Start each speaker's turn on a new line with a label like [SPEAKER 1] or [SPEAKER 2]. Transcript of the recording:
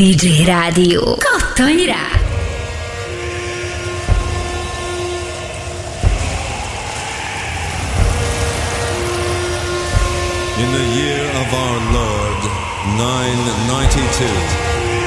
[SPEAKER 1] DJ Rádió. Kattanj rá!
[SPEAKER 2] In the year of our Lord 992